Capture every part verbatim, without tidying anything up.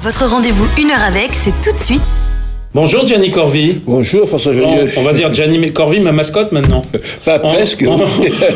Votre rendez-vous une heure avec, c'est tout de suite. Bonjour Gianni Corvi. Bonjour François Joyeux. On, on va dire Gianni Corvi, ma mascotte maintenant. Pas en, presque. En,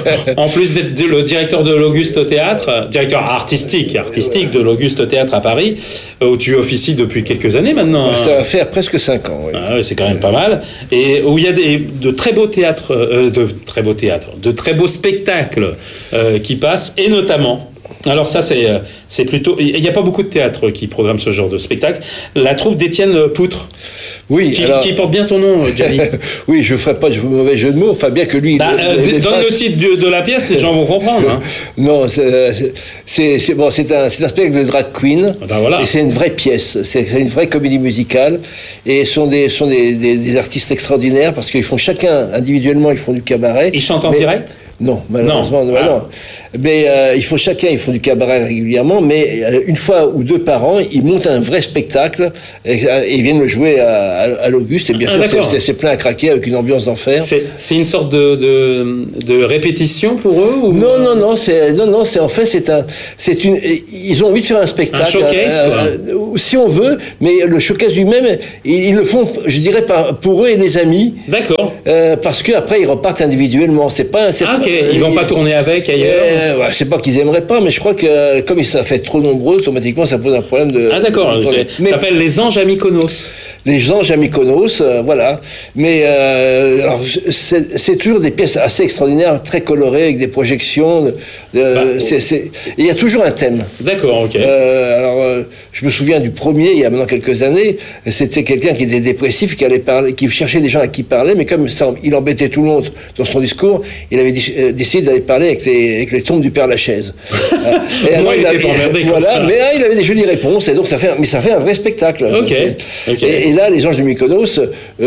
en plus d'être le directeur de l'Auguste Théâtre, directeur artistique, artistique de l'Auguste Théâtre à Paris, où tu officies depuis quelques années maintenant. Ça va faire presque cinq ans. Oui. Ah, c'est quand même pas mal. Et où il y a des, de très beaux théâtres, euh, de très beaux théâtres, de très beaux spectacles euh, qui passent, et notamment. Alors ça, c'est, c'est plutôt... Il n'y a pas beaucoup de théâtres qui programment ce genre de spectacle. La troupe d'Étienne Poutre, oui, qui, alors... qui porte bien son nom, Gianni. Oui, je ne ferai pas de mauvais jeu de mots, enfin bien que lui... Bah, euh, donne fasse... le titre de, de la pièce, les gens vont comprendre. Hein. Non, c'est, c'est, c'est, bon, c'est, un, c'est un spectacle de drag queen, ben voilà. Et c'est une vraie pièce, c'est, c'est une vraie comédie musicale, et ce sont, des, sont des, des, des artistes extraordinaires, parce qu'ils font chacun, individuellement, ils font du cabaret. Ils chantent en mais... direct ? Non, malheureusement, non. Ah. non. Mais euh, ils font chacun, ils font du cabaret régulièrement, mais euh, une fois ou deux par an, ils montent un vrai spectacle et, et ils viennent le jouer à, à, à l'Auguste. Et bien ah, sûr, c'est, c'est, c'est plein à craquer avec une ambiance d'enfer. C'est, c'est une sorte de, de, de répétition pour eux ou... Non, non, non, c'est, non, non, c'est en fait, c'est un, c'est une, ils ont envie de faire un spectacle. Un showcase, euh, euh, si on veut, mais le showcase lui-même, ils, ils le font, je dirais, par, pour eux et les amis. D'accord. Euh, parce qu'après, ils repartent individuellement. C'est pas, c'est ah, ok, pas, ils euh, vont pas tourner avec ailleurs. Euh, ouais, c'est pas qu'ils aimeraient pas, mais je crois que comme ils ça fait trop nombreux, automatiquement ça pose un problème de. Ah d'accord, de, c'est, mais, ça s'appelle les Anges à Mykonos. Les Anges à Mykonos, euh, voilà. Mais euh, alors, c'est, c'est toujours des pièces assez extraordinaires, très colorées, avec des projections. De, de, bah, c'est, c'est, et il y a toujours un thème. D'accord, ok. Euh, alors, euh, je me souviens du premier, il y a maintenant quelques années, c'était quelqu'un qui était dépressif, qui allait parler, qui cherchait des gens à qui parler, mais comme ça, il embêtait tout le monde dans son discours, il avait euh, décidé d'aller parler avec les, avec les tombes du Père Lachaise. euh, et alors, il, il avait, emmerdé voilà, comme ça. Mais ah, il avait des jolies réponses, et donc ça fait, mais ça fait un vrai spectacle. Ok. okay. Et, et là, les Anges de Mykonos,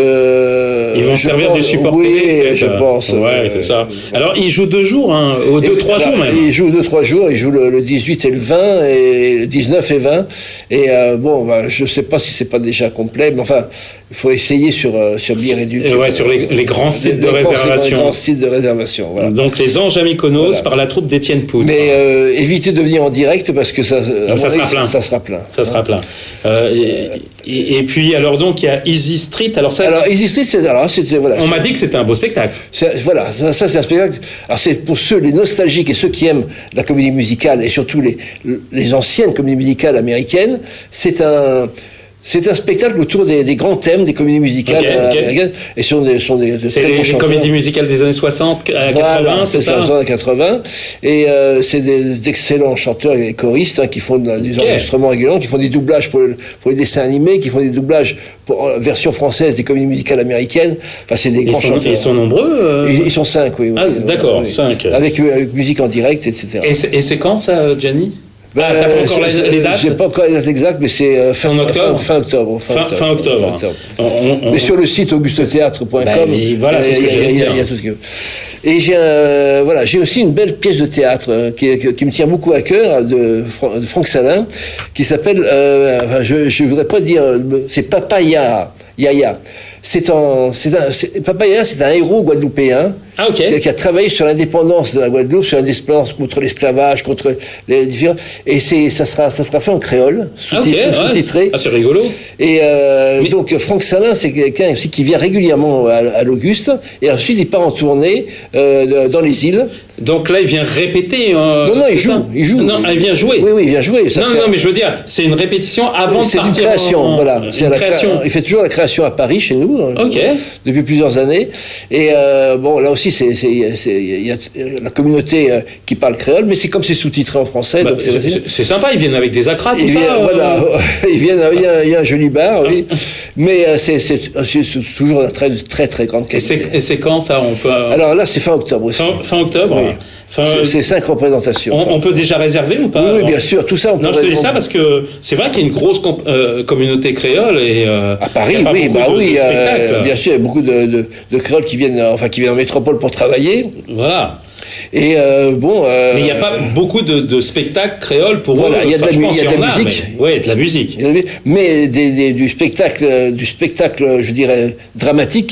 euh, ils vont servir pense, de support oui, télé. je euh, pense. Ouais, euh, c'est ça. Alors, ils jouent deux jours, hein, ou deux, et, trois alors, jours même. Ils jouent deux, trois jours. Ils jouent le, le dix-huit et le vingt, et le dix-neuf et vingt. Et euh, bon, bah, je ne sais pas si c'est pas déjà complet, mais enfin, il faut essayer sur euh, sur Billet Réduit. Ouais, sur les, les grands sites de les réservation. Les grands sites de réservation. Voilà. Donc les Anges à Mykonos voilà. par la troupe d'Étienne Poutre. Mais euh, évitez de venir en direct parce que ça, donc, ça, sera, plein. ça sera plein. Ça sera plein. Euh, et, et, et puis alors donc il y a Easy Street. Alors ça. Alors Easy Street, c'est alors c'était voilà. On m'a dit que c'était un beau spectacle. C'est, voilà, ça, ça c'est un spectacle. Alors c'est pour ceux les nostalgiques et ceux qui aiment la comédie musicale et surtout les les anciennes comédies musicales américaines. C'est un C'est un spectacle autour des, des grands thèmes des comédies musicales okay, okay. américaines. Et sont des, sont des, des c'est les, les comédies musicales des années soixante à voilà, quatre-vingts, c'est ça soixante à quatre-vingts. Et euh, c'est des, d'excellents chanteurs et choristes hein, qui font de, des okay. enregistrements réguliers, qui font des doublages pour, le, pour les dessins animés, qui font des doublages pour euh, version française des comédies musicales américaines. Enfin, c'est des ils grands sont, chanteurs. Ils sont nombreux euh... ils, ils sont cinq, oui. Ah, oui d'accord, oui. cinq. Avec, avec musique en direct, et cetera. Et c'est, et c'est quand ça, Gianni? Ben, ah, t'as pas encore les, les dates? J'ai pas encore les dates exactes, mais c'est euh, fin, octobre. Fin, fin octobre. Fin, fin, octobre, fin octobre. Fin octobre. On, on, mais sur le site auguste théâtre point com, ben, voilà, c'est ce que j'allais dire. Il y a tout ce que... Et j'ai, euh, voilà, j'ai aussi une belle pièce de théâtre euh, qui, qui, qui me tient beaucoup à cœur de, de Franck Salin, qui s'appelle, euh, enfin, je ne voudrais pas dire, c'est Papa Yaya. Yaya. C'est un, c'est un, c'est, Papa Yaya, c'est un héros guadeloupéen ah, okay. qui, a, qui a travaillé sur l'indépendance de la Guadeloupe, sur l'indépendance contre l'esclavage, contre les différents. Et c'est, ça sera, ça sera fait en créole, sous-titré. Ah, okay, sous-titré. Ouais. Ah, c'est rigolo. Et euh, Mais... donc Franck Salin, c'est quelqu'un aussi qui vient régulièrement à, à l'Auguste, et ensuite il part en tournée euh, dans les îles. Donc là, il vient répéter. Euh, non, non, il joue, ça il joue. Non, il vient jouer. Oui, oui, il vient jouer. Ça non, non, mais je veux dire, c'est une répétition avant c'est de partir. C'est une création, en... voilà. C'est une la création. Cré... Il fait toujours la création à Paris, chez nous, ok. depuis plusieurs années. Et euh, bon, là aussi, c'est, c'est, c'est, il y a la communauté euh, qui parle créole, mais c'est comme c'est sous-titré en français. Bah, donc c'est, c'est, c'est sympa, ils viennent avec des acras, tout ils ça. Viennent, euh... Voilà, ils viennent, il y, a, il y a un joli bar, oui. Mais euh, c'est, c'est, c'est, c'est toujours de très, très, très grande qualité. Et c'est, et c'est quand ça on peut... Alors là, c'est fin octobre aussi. Fin, fin octobre oui. Fin... C'est, c'est cinq représentations. On, on peut déjà réserver ou pas? Oui, oui, bien sûr, tout ça. On non, je te dis ça parce que c'est vrai qu'il y a une grosse comp- euh, communauté créole et euh, à Paris, oui, bah de, oui, de euh, bien sûr, il y a beaucoup de, de, de créoles qui viennent, enfin, qui viennent en métropole pour travailler. Voilà. Et euh, bon. Euh, mais il n'y a pas beaucoup de, de spectacles créoles pour voilà, eux. Il y a de la, mu- y a de la musique. Oui, de la musique. Mais des, des, du spectacle, du spectacle, je dirais dramatique.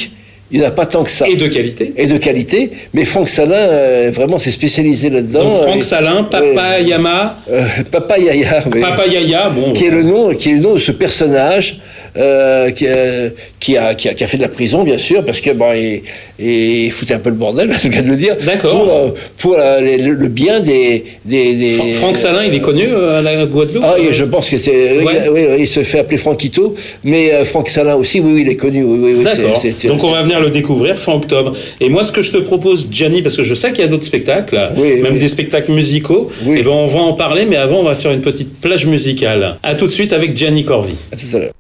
Il n'y en a pas tant que ça. Et de qualité. Et de qualité. Mais Franck Salin, euh, vraiment, s'est spécialisé là-dedans. Donc Franck euh, Salin, Papa Yama. Euh, Papa Yaya. Oui. Papa Yaya, bon. Qui est le nom, qui est le nom de ce personnage euh, qui, euh, qui, a, qui, a, qui a fait de la prison, bien sûr, parce que bon, il, il foutait un peu le bordel, c'est le cas de le dire. D'accord. Pour, euh, pour euh, le, le bien des, des, des Fra- Franck Salin, il est connu euh, à la Guadeloupe. Ah, oui, je pense que c'est. Oui, Ouais. oui, oui, il se fait appeler Franquito, mais euh, Franck Salin aussi, oui, oui, il est connu. Oui, oui, oui, D'accord. c'est- c'est- Donc on c'est- va venir le découvrir fin octobre. Et moi, ce que je te propose, Gianni, parce que je sais qu'il y a d'autres spectacles, Oui, même oui. des spectacles musicaux, Oui. et ben on va en parler, mais avant, on va sur une petite plage musicale. À tout de suite avec Gianni Corvi. À tout à l'heure.